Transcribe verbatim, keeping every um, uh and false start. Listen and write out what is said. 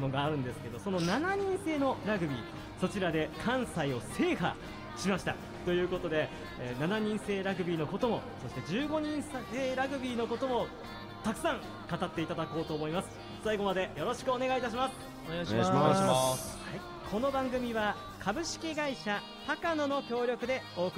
のがあるんですけど、そのしちにん制のラグビー、そちらで関西を制覇しましたということで、えー、しちにん制ラグビーのことも、そしてじゅうごにん制ラグビーのこともたくさん語っていただこうと思います。最後までよろしくお願いいたします。 お願いします。お願いします。 はい、この番組は株式会社高野の協力でお送り